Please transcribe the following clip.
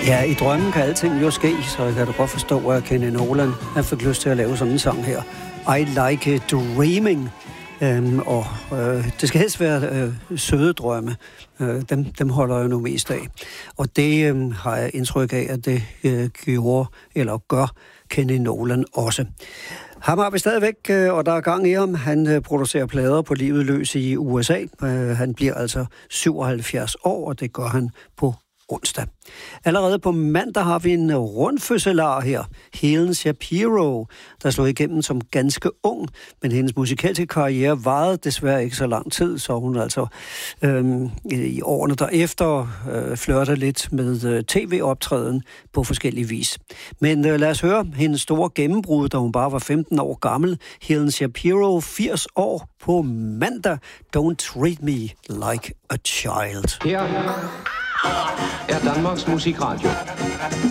Ja, i drømmen kan alting jo ske, så jeg kan du godt forstå, at Kenny Nolan han fik lyst til at lave sådan en sang her. I Like Dreaming. Det skal helst være søde drømme. Dem holder jeg nu mest af. Og det har jeg indtryk af, at det gjorde, eller gør Kenny Nolan også. Ham har vi stadigvæk, og der er gang i ham. Han producerer plader på livet løs i USA. Han bliver altså 77 år, og det gør han på onsdag. Allerede på mandag har vi en rundfødselar her. Helen Shapiro, der slog igennem som ganske ung, men hendes musikalske karriere varede desværre ikke så lang tid, så hun altså i årene derefter flirter lidt med tv-optræden på forskellige vis. Men lad os høre hendes store gennembrud, da hun bare var 15 år gammel. Helen Shapiro, 80 år på mandag. Don't treat me like a child. Her er Danmarks Musikradio.